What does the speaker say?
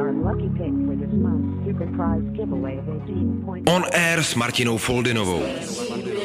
Our lucky pick for this month's super prize giveaway of 18 points. On Air s Martinou Foldinovou.